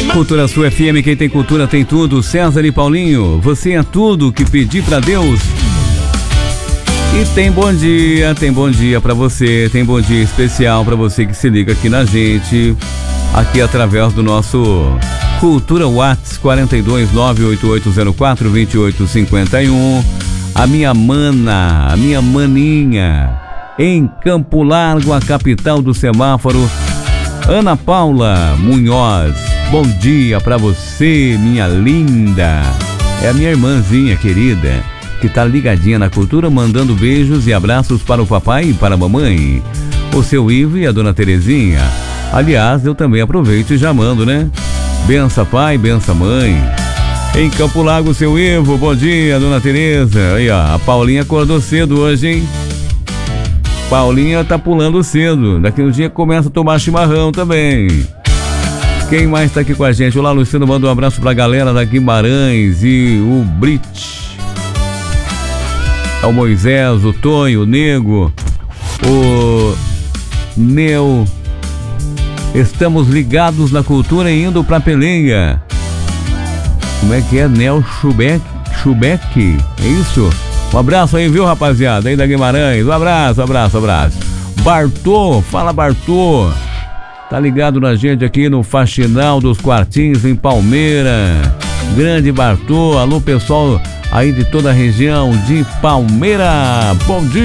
Cultura Sul FM, quem tem cultura tem tudo. César e Paulinho, você é tudo que pedir pra Deus. E tem bom dia pra você, tem bom dia especial pra você que se liga aqui na gente, aqui através do nosso Cultura Whats 42988042851. A minha maninha, em Campo Largo, a capital do semáforo, Ana Paula Munhoz. Bom dia pra você, minha linda. É a minha irmãzinha querida, que tá ligadinha na cultura, mandando beijos e abraços para o papai e para a mamãe, o seu Ivo e a dona Terezinha. Aliás, eu também aproveito e já mando, né? Bença pai, bença mãe. Em Campo Largo, seu Ivo, bom dia, dona Tereza. Aí, ó, a Paulinha acordou cedo hoje, hein? Paulinha tá pulando cedo. Daqui um dia começa a tomar chimarrão também. Quem mais tá aqui com a gente? Olá, Luciano, manda um abraço pra galera da Guimarães e o Brit. É o Moisés, o Tonho, o Nego, o Neu. Estamos ligados na cultura e indo pra peleia. Como é que é? Nel Schubeck? É isso? Um abraço aí, viu, rapaziada? Aí da Guimarães. Um abraço. Bartô, fala Bartô. Tá ligado na gente aqui no Faxinal dos Quartinhos, em Palmeira. Grande Bartô. Alô, pessoal aí de toda a região de Palmeira. Bom dia.